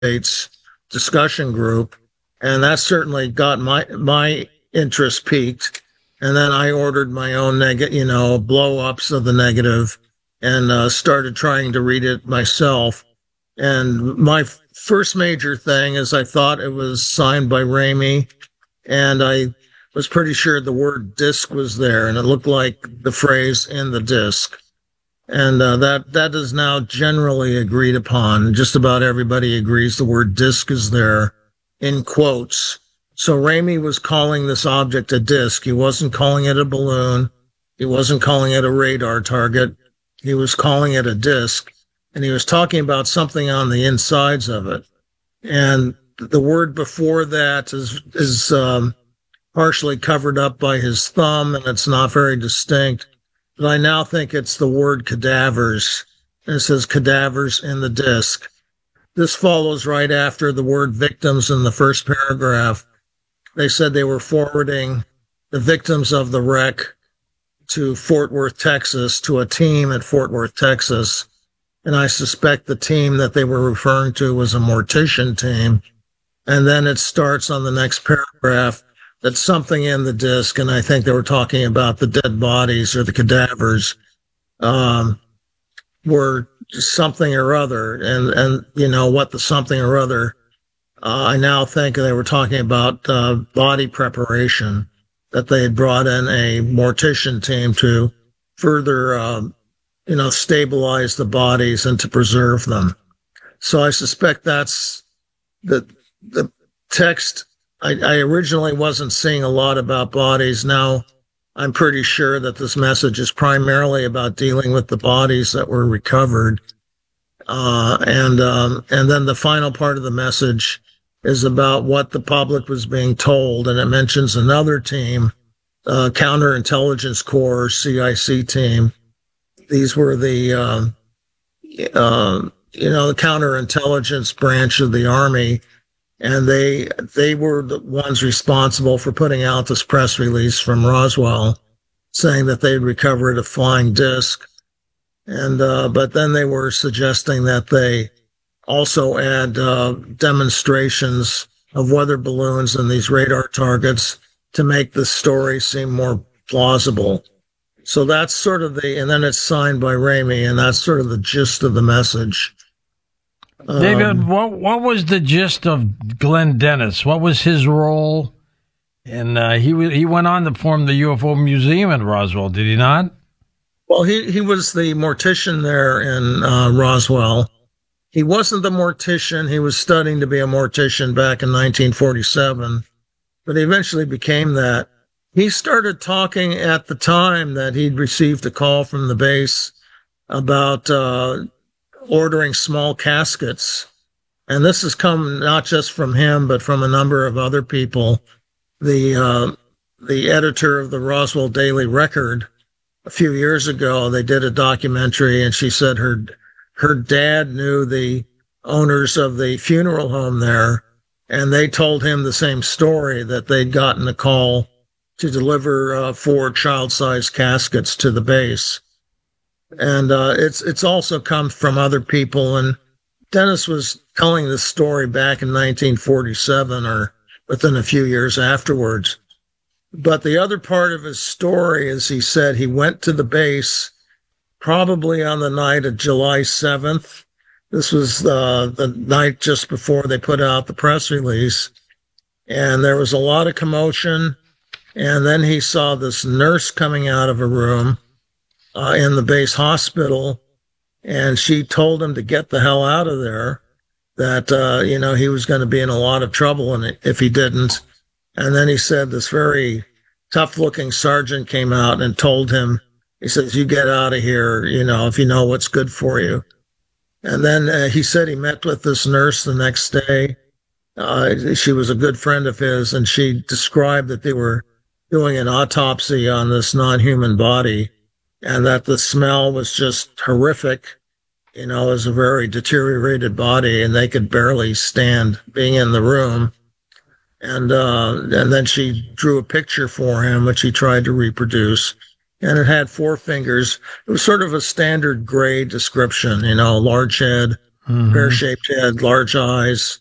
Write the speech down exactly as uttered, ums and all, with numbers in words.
States discussion group, and that certainly got my my interest peaked. And then I ordered my own negative, you know, blow ups of the negative, and uh, started trying to read it myself. And my first major thing is I thought it was signed by Ramey, and I was pretty sure the word disc was there, and it looked like the phrase in the disc. And uh, that that is now generally agreed upon. Just about everybody agrees the word disc is there in quotes. So Ramey was calling this object a disc. He wasn't calling it a balloon. He wasn't calling it a radar target. He was calling it a disc. And he was talking about something on the insides of it. And the word before that is is um, partially covered up by his thumb, and it's not very distinct. But I now think it's the word cadavers. And it says cadavers in the disc. This follows right after the word victims in the first paragraph. They said they were forwarding the victims of the wreck to Fort Worth, Texas, to a team at Fort Worth, Texas. And I suspect the team that they were referring to was a mortician team. And then it starts on the next paragraph that something in the disc, and I think they were talking about the dead bodies or the cadavers, um, were something or other. And, and, you know, what the something or other, uh, I now think they were talking about, uh, body preparation, that they had brought in a mortician team to further, um, you know, stabilize the bodies and to preserve them. So I suspect that's the, the text. I, I originally wasn't seeing a lot about bodies. Now I'm pretty sure that this message is primarily about dealing with the bodies that were recovered. Uh, and, um, and then the final part of the message is about what the public was being told. And it mentions another team, uh, Counterintelligence Corps, C I C team. These were the, uh, uh, you know, the counterintelligence branch of the Army. And they they were the ones responsible for putting out this press release from Roswell saying that they'd recovered a flying disc. And uh, but then they were suggesting that they also add uh, demonstrations of weather balloons and these radar targets to make the story seem more plausible. So that's sort of the, and then it's signed by Ramey, and that's sort of the gist of the message. David, Um, what what was the gist of Glenn Dennis? What was his role? And uh, he w- he went on to form the U F O Museum in Roswell, did he not? Well, he, he was the mortician there in uh, Roswell. He wasn't the mortician. He was studying to be a mortician back in nineteen forty-seven, but he eventually became that. He started talking at the time that he'd received a call from the base about uh, ordering small caskets. And this has come not just from him, but from a number of other people. The, uh, the editor of the Roswell Daily Record, a few years ago, they did a documentary, and she said her, her dad knew the owners of the funeral home there, and they told him the same story, that they'd gotten a call to deliver uh, four child-sized caskets to the base. And uh, it's it's also come from other people. And Dennis was telling this story back in nineteen forty-seven or within a few years afterwards. But the other part of his story is he said he went to the base probably on the night of July seventh. This was uh, the night just before they put out the press release. And there was a lot of commotion. And then he saw this nurse coming out of a room Uh, in the base hospital, and she told him to get the hell out of there, that, uh, you know, he was going to be in a lot of trouble and if he didn't. And then he said this very tough looking sergeant came out and told him, he says, you get out of here, you know, if you know what's good for you. And then uh, he said he met with this nurse the next day. Uh, she was a good friend of his, and she described that they were doing an autopsy on this non-human body, and that the smell was just horrific. You know, it was a very deteriorated body, and they could barely stand being in the room. And, uh, and then she drew a picture for him, which he tried to reproduce. And it had four fingers. It was sort of a standard gray description, you know, large head, Mhm. pear-shaped head, large eyes.